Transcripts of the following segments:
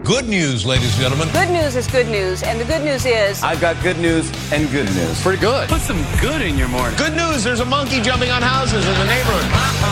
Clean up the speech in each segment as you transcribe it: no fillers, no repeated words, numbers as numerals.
Good news, ladies and gentlemen. Good news is good news, and the good news is... I've got good news and good news. Pretty good. Put some good in your morning. Good news, there's a monkey jumping on houses in the neighborhood.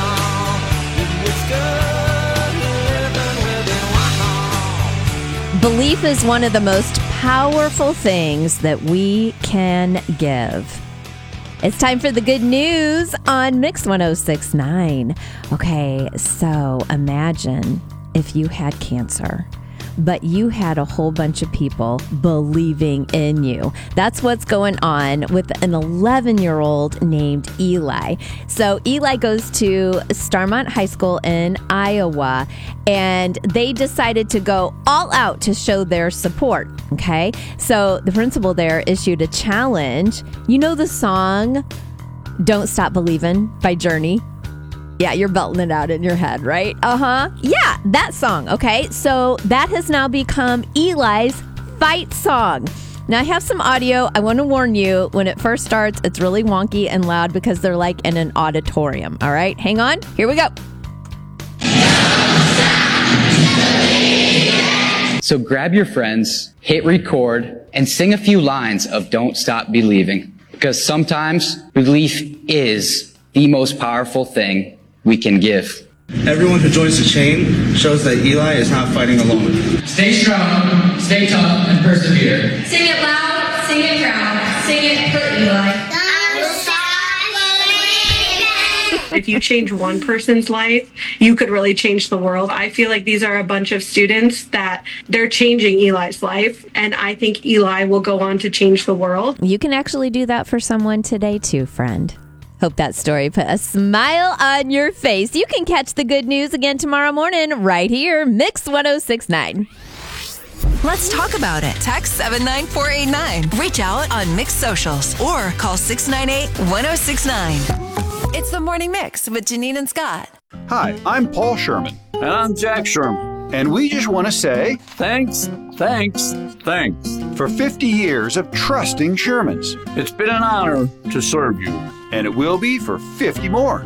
Belief is one of the most powerful things that we can give. It's time for the good news on Mix 106.9. Okay, so imagine if you had cancer, but you had a whole bunch of people believing in you. That's what's going on with an 11-year-old named Eli. So Eli goes to Starmont High School in Iowa, and they decided to go all out to show their support. Okay, so the principal there issued a challenge. You know the song Don't Stop Believin' by Journey? Yeah, you're belting it out in your head, right? Yeah, that song. Okay, so that has now become Eli's fight song. Now, I have some audio. I want to warn you, when it first starts, it's really wonky and loud because they're like in an auditorium. All right, hang on. Here we go. So grab your friends, hit record, and sing a few lines of Don't Stop Believing. Because sometimes belief is the most powerful thing we can give. Everyone who joins the chain shows that Eli is not fighting alone. Stay strong, stay tough, and persevere. Sing it loud, sing it proud, sing it for Eli. If you change one person's life, you could really change the world. I feel like these are a bunch of students that they're changing Eli's life, and I think Eli will go on to change the world. You can actually do that for someone today too, friend. Hope that story put a smile on your face. You can catch the good news again tomorrow morning right here, Mix 106.9. Let's talk about it. Text 79489. Reach out on Mix Socials or call 698-1069. It's the Morning Mix with Janine and Scott. Hi, I'm Paul Sherman. And I'm Jack Sherman. And we just want to say Thanks for 50 years of trusting Shermans. It's been an honor to serve you. And it will be for 50 more.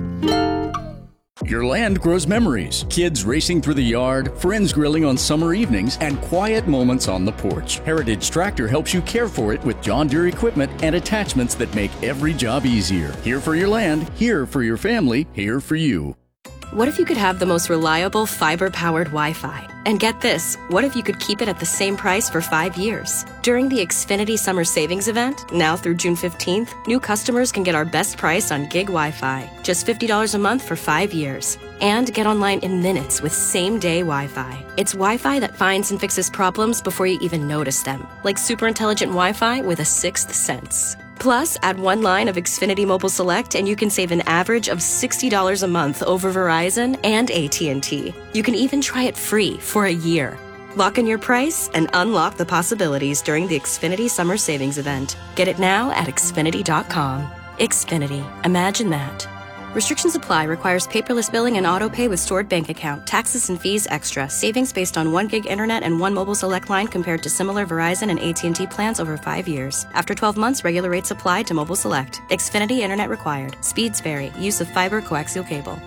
Your land grows memories. Kids racing through the yard, friends grilling on summer evenings, and quiet moments on the porch. Heritage Tractor helps you care for it with John Deere equipment and attachments that make every job easier. Here for your land, here for your family, here for you. What if you could have the most reliable fiber-powered Wi-Fi? And get this, what if you could keep it at the same price for 5 years? During the Xfinity Summer Savings Event, now through June 15th, new customers can get our best price on gig Wi-Fi, just $50 a month for 5 years. And get online in minutes with same-day Wi-Fi. It's Wi-Fi that finds and fixes problems before you even notice them, like super intelligent Wi-Fi with a sixth sense. Plus, add one line of Xfinity Mobile Select and you can save an average of $60 a month over Verizon and AT&T. You can even try it free for a year. Lock in your price and unlock the possibilities during the Xfinity Summer Savings Event. Get it now at Xfinity.com. Xfinity. Imagine that. Restrictions apply. Requires paperless billing and auto pay with stored bank account. Taxes and fees extra. Savings based on 1 gig internet and 1 mobile select line compared to similar Verizon and AT&T plans over 5 years. After 12 months, regular rates apply to mobile select. Xfinity internet required. Speeds vary. Use of fiber coaxial cable.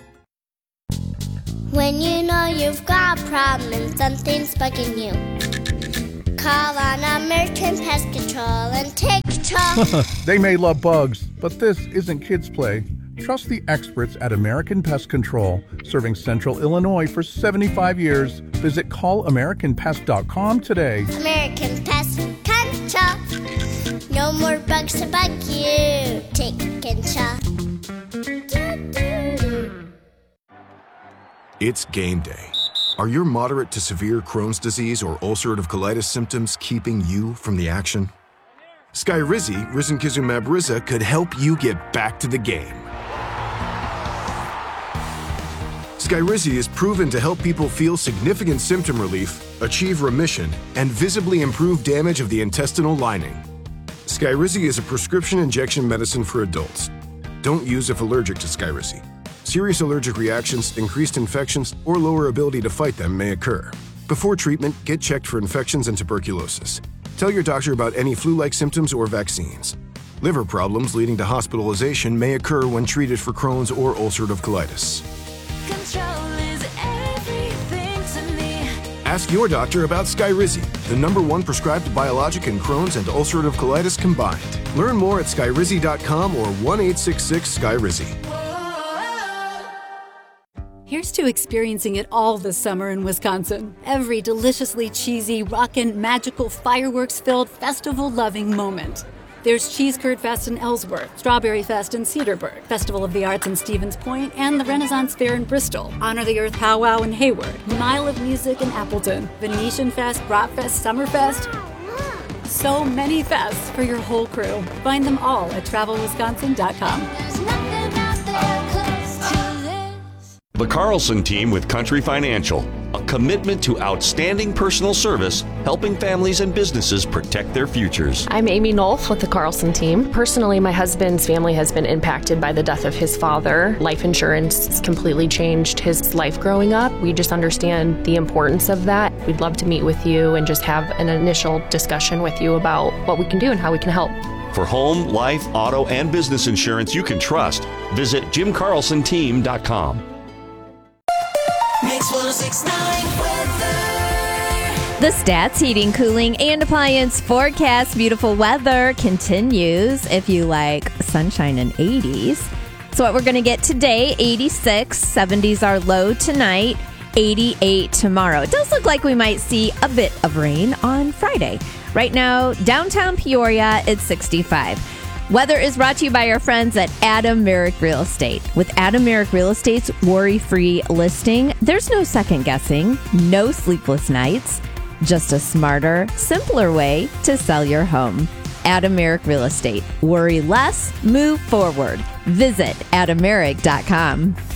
When you know you've got a problem and something's bugging you, call on American Pest Control and take charge. They may love bugs, but this isn't kids' play. Trust the experts at American Pest Control, serving Central Illinois for 75 years. Visit callamericanpest.com today. American Pest Control. No more bugs to bug you. Take control. It's game day. Are your moderate to severe Crohn's disease or ulcerative colitis symptoms keeping you from the action? Skyrizi, risankizumab Riza, could help you get back to the game. Skyrizi is proven to help people feel significant symptom relief, achieve remission, and visibly improve damage of the intestinal lining. Skyrizi is a prescription injection medicine for adults. Don't use if allergic to Skyrizi. Serious allergic reactions, increased infections, or lower ability to fight them may occur. Before treatment, get checked for infections and tuberculosis. Tell your doctor about any flu-like symptoms or vaccines. Liver problems leading to hospitalization may occur when treated for Crohn's or ulcerative colitis. Control is everything to me. Ask your doctor about Skyrizi, the #1 prescribed biologic in Crohn's and ulcerative colitis combined. Learn more at skyrizi.com or 1-866-SKYRIZI. Here's to experiencing it all this summer in Wisconsin. Every deliciously cheesy, rockin', magical, fireworks-filled, festival-loving moment. There's Cheese Curd Fest in Ellsworth, Strawberry Fest in Cedarburg, Festival of the Arts in Stevens Point, and the Renaissance Fair in Bristol, Honor the Earth Powwow in Hayward, Mile of Music in Appleton, Venetian Fest, Bratfest, Summerfest. So many fests for your whole crew. Find them all at travelwisconsin.com. The Carlson Team with Country Financial, a commitment to outstanding personal service, helping families and businesses protect their futures. I'm Amy Nolf with the Carlson Team. Personally, my husband's family has been impacted by the death of his father. Life insurance has completely changed his life growing up. We just understand the importance of that. We'd love to meet with you and just have an initial discussion with you about what we can do and how we can help. For home, life, auto, and business insurance you can trust, visit JimCarlsonTeam.com. Mix 106.9 weather. The Stats Heating, Cooling, and Appliance forecast beautiful weather continues if you like sunshine and 80s. So what we're going to get today, 86, 70s are low tonight, 88 tomorrow. It does look like we might see a bit of rain on Friday. Right now, downtown Peoria, it's 65. Weather is brought to you by our friends at Adam Merrick Real Estate. With Adam Merrick Real Estate's worry-free listing, there's no second guessing, no sleepless nights, just a smarter, simpler way to sell your home. Adam Merrick Real Estate. Worry less, move forward. Visit adammerrick.com.